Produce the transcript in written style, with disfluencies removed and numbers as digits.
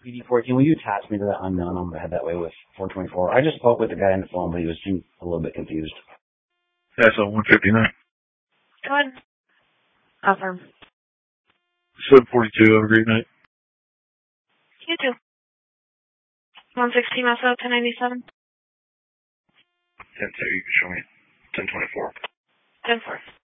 PD14, will you attach me to that unknown? I'm going to head that way with 424. I just spoke with the guy on the phone, but he was a little bit confused. That's on 159. Go ahead. Affirm. 742, have a great night. You too. 116 Maso, 1097. 10-2, you can show me. 1024. 10-4.